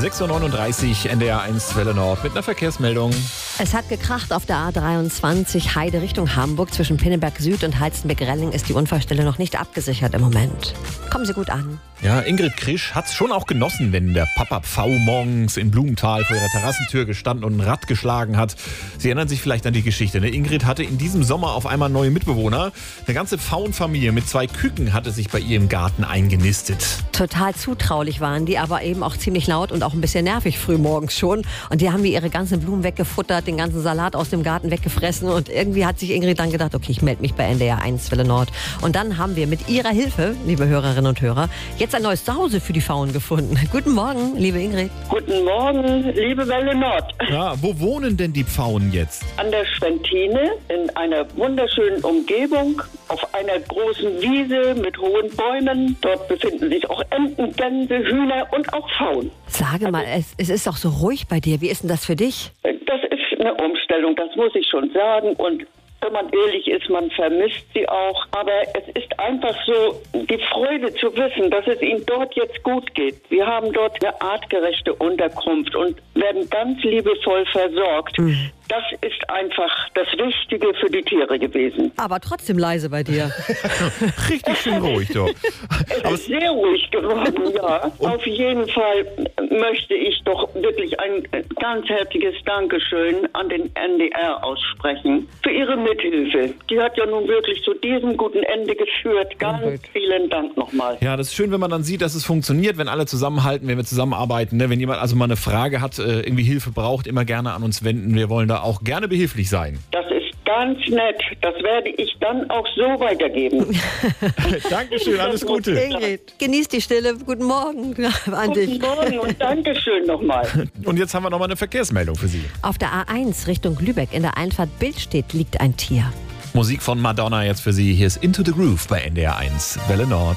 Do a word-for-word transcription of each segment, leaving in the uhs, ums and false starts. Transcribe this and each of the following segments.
sechs Uhr neununddreißig, N D R eins Welle Nord mit einer Verkehrsmeldung. Es hat gekracht auf der A dreiundzwanzig Heide Richtung Hamburg. Zwischen Pinneberg Süd und Heizenbeck-Relling ist die Unfallstelle noch nicht abgesichert im Moment. Kommen Sie gut an. Ja, Ingrid Krisch hat es schon auch genossen, wenn der Papa Pfau morgens in Blumenthal vor ihrer Terrassentür gestanden und ein Rad geschlagen hat. Sie erinnern sich vielleicht an die Geschichte, ne? Ingrid hatte in diesem Sommer auf einmal neue Mitbewohner. Eine ganze Pfauenfamilie mit zwei Küken hatte sich bei ihr im Garten eingenistet. Total zutraulich waren die, aber eben auch ziemlich laut und auch ein bisschen nervig früh morgens schon. Und die haben mir ihre ganzen Blumen weggefuttert, den ganzen Salat aus dem Garten weggefressen. Und irgendwie hat sich Ingrid dann gedacht, okay, ich melde mich bei N D R eins Welle Nord. Und dann haben wir mit ihrer Hilfe, liebe Hörerinnen und Hörer, jetzt ein neues Zuhause für die Pfauen gefunden. Guten Morgen, liebe Ingrid. Guten Morgen, liebe Welle Nord. Ja, wo wohnen denn die Pfauen jetzt? An der Schwentine, in einer wunderschönen Umgebung, auf einer großen Wiese mit hohen Bäumen. Dort befinden sich auch Enten, Gänse, Hühner und auch Pfauen. Sage mal, es, es ist doch so ruhig bei dir. Wie ist denn das für dich? Das ist eine Umstellung, das muss ich schon sagen. Und wenn man ehrlich ist, man vermisst sie auch. Aber es ist einfach so die Freude zu wissen, dass es ihnen dort jetzt gut geht. Wir haben dort eine artgerechte Unterkunft und werden ganz liebevoll versorgt. Mhm. Das ist einfach das Richtige für die Tiere gewesen. Aber trotzdem leise bei dir. Richtig schön ruhig, doch. Es ist sehr ruhig geworden, ja. Auf jeden Fall möchte ich doch wirklich ein ganz herzliches Dankeschön an den N D R aussprechen für Ihre Mithilfe. Die hat ja nun wirklich zu diesem guten Ende geführt. Ganz okay. Vielen Dank nochmal. Ja, das ist schön, wenn man dann sieht, dass es funktioniert, wenn alle zusammenhalten, wenn wir zusammenarbeiten. Ne? Wenn jemand also mal eine Frage hat, irgendwie Hilfe braucht, immer gerne an uns wenden. Wir wollen da auch gerne behilflich sein. Das ist ganz nett. Das werde ich dann auch so weitergeben. Dankeschön, alles Gute. Ingrid, genieß die Stille. Guten Morgen an dich. Guten Morgen und Dankeschön nochmal. Und jetzt haben wir nochmal eine Verkehrsmeldung für Sie. Auf der A eins Richtung Lübeck in der Einfahrt Billstedt liegt ein Tier. Musik von Madonna jetzt für Sie. Hier ist Into the Groove bei N D R eins Welle Nord.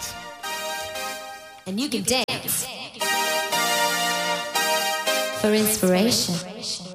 And you can dance for inspiration.